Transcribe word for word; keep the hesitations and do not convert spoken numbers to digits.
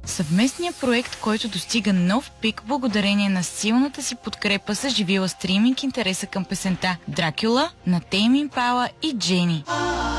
Съвместният проект, който достига нов пик благодарение на силната си подкрепа, съживила стриминг интереса към песента Дракюла на Тейм Импала и Джени.